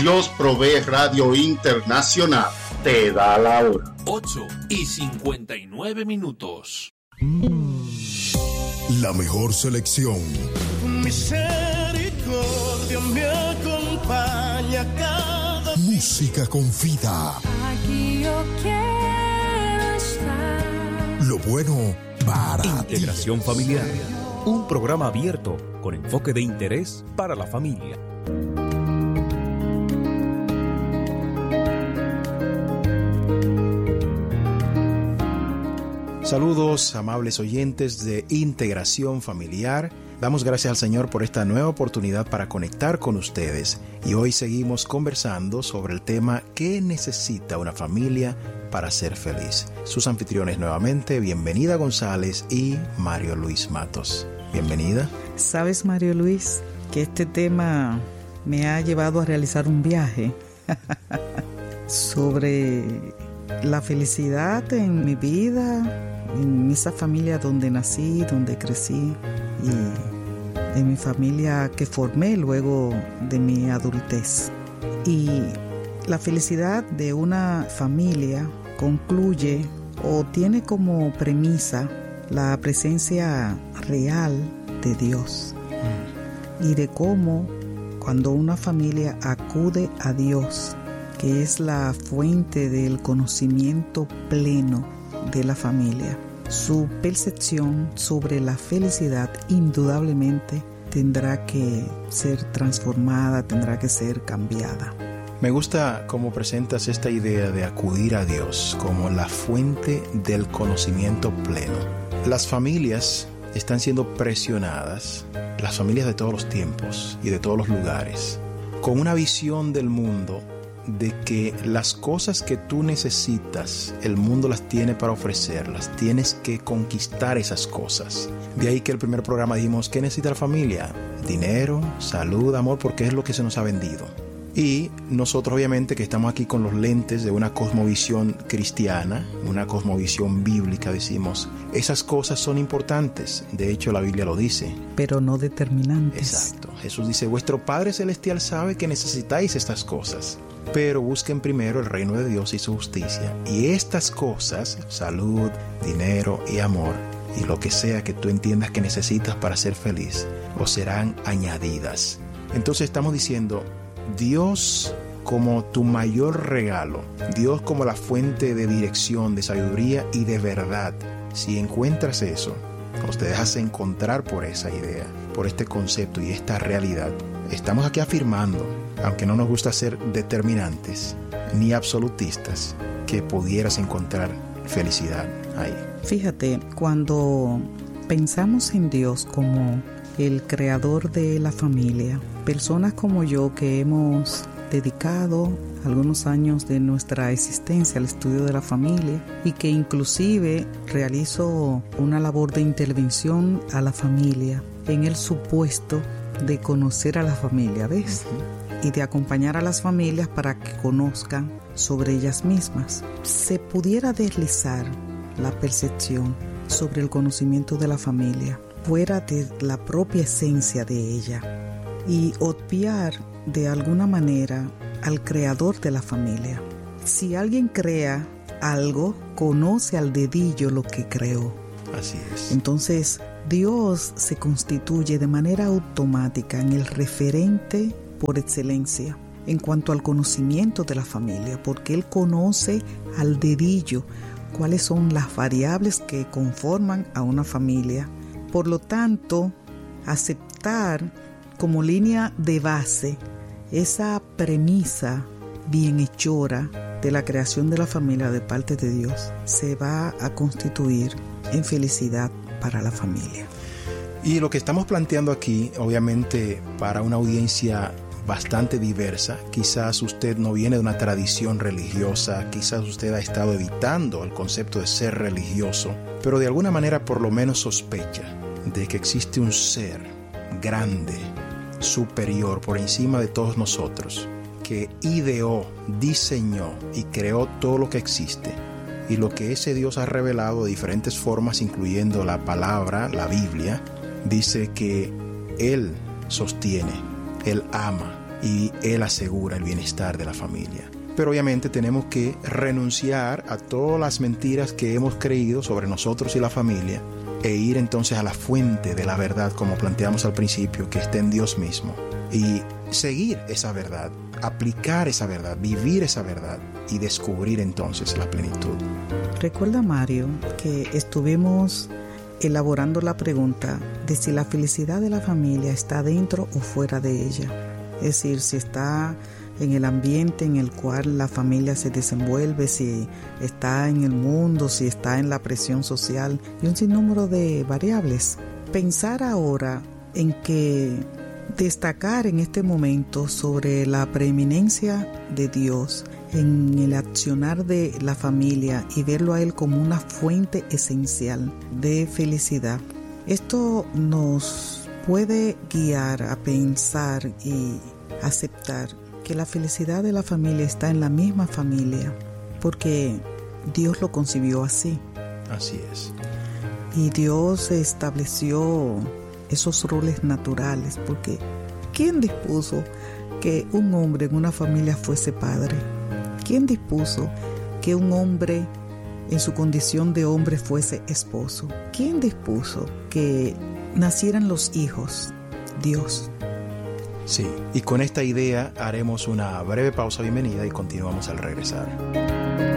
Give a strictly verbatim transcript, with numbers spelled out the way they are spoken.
Dios Provee Radio Internacional te da la hora. ocho y cincuenta y nueve minutos. La mejor selección. Misericordia me acompaña cada día. Música con vida. Aquí yo quiero estar. Lo bueno para Integración ti. Familiar. Un programa abierto con enfoque de interés para la familia. Saludos, amables oyentes de Integración Familiar. Damos gracias al Señor por esta nueva oportunidad para conectar con ustedes. Y hoy seguimos conversando sobre el tema ¿qué necesita una familia para ser feliz? Sus anfitriones nuevamente, Bienvenida González y Mario Luis Matos. Bienvenida. Sabes, Mario Luis, que este tema me ha llevado a realizar un viaje sobre la felicidad en mi vida, en esa familia donde nací, donde crecí y en mi familia que formé luego de mi adultez. Y la felicidad de una familia concluye o tiene como premisa la presencia real de Dios y de cómo cuando una familia acude a Dios, que es la fuente del conocimiento pleno de la familia, su percepción sobre la felicidad indudablemente tendrá que ser transformada, tendrá que ser cambiada. Me gusta cómo presentas esta idea de acudir a Dios como la fuente del conocimiento pleno. Las familias están siendo presionadas, las familias de todos los tiempos y de todos los lugares, con una visión del mundo de que las cosas que tú necesitas, el mundo las tiene para ofrecerlas. Tienes que conquistar esas cosas. De ahí que el primer programa dijimos, ¿qué necesita la familia? Dinero, salud, amor, porque es lo que se nos ha vendido. Y nosotros obviamente que estamos aquí con los lentes de una cosmovisión cristiana, una cosmovisión bíblica, decimos, esas cosas son importantes. De hecho, la Biblia lo dice. Pero no determinantes. Exacto. Jesús dice, vuestro Padre Celestial sabe que necesitáis estas cosas, pero busquen primero el reino de Dios y su justicia. Y estas cosas, salud, dinero y amor, y lo que sea que tú entiendas que necesitas para ser feliz, os serán añadidas. Entonces estamos diciendo, Dios como tu mayor regalo, Dios como la fuente de dirección, de sabiduría y de verdad. Si encuentras eso, o te dejas encontrar por esa idea, por este concepto y esta realidad, estamos aquí afirmando, aunque no nos gusta ser determinantes ni absolutistas, que pudieras encontrar felicidad ahí. Fíjate, cuando pensamos en Dios como el creador de la familia, personas como yo que hemos dedicado algunos años de nuestra existencia al estudio de la familia y que inclusive realizo una labor de intervención a la familia en el supuesto de conocer a la familia, ¿ves? Uh-huh. Y de acompañar a las familias para que conozcan sobre ellas mismas. Se pudiera deslizar la percepción sobre el conocimiento de la familia fuera de la propia esencia de ella y obviar de alguna manera al creador de la familia. Si alguien crea algo, conoce al dedillo lo que creó. Así es. Entonces, Dios se constituye de manera automática en el referente por excelencia en cuanto al conocimiento de la familia, porque Él conoce al dedillo cuáles son las variables que conforman a una familia. Por lo tanto, aceptar como línea de base esa premisa bienhechora de la creación de la familia de parte de Dios se va a constituir en felicidad para la familia. Y lo que estamos planteando aquí, obviamente para una audiencia bastante diversa, quizás usted no viene de una tradición religiosa, quizás usted ha estado evitando el concepto de ser religioso, pero de alguna manera por lo menos sospecha de que existe un ser grande, superior, por encima de todos nosotros, que ideó, diseñó y creó todo lo que existe. Y lo que ese Dios ha revelado de diferentes formas, incluyendo la palabra, la Biblia, dice que Él sostiene, Él ama, y Él asegura el bienestar de la familia. Pero obviamente tenemos que renunciar a todas las mentiras que hemos creído sobre nosotros y la familia e ir entonces a la fuente de la verdad, como planteamos al principio, que está en Dios mismo, y seguir esa verdad, aplicar esa verdad, vivir esa verdad y descubrir entonces la plenitud. Recuerda, Mario, que estuvimos elaborando la pregunta de si la felicidad de la familia está dentro o fuera de ella. Es decir, si está en el ambiente en el cual la familia se desenvuelve, si está en el mundo, si está en la presión social y un sinnúmero de variables. Pensar ahora en que destacar en este momento sobre la preeminencia de Dios en el accionar de la familia y verlo a Él como una fuente esencial de felicidad. Esto nos puede guiar a pensar y aceptar que la felicidad de la familia está en la misma familia, porque Dios lo concibió así. Así es. Y Dios estableció esos roles naturales, porque ¿quién dispuso que un hombre en una familia fuese padre? ¿Quién dispuso que un hombre en su condición de hombre fuese esposo? ¿Quién dispuso que nacieran los hijos? Dios. Sí, y con esta idea haremos una breve pausa bienvenida y continuamos al regresar.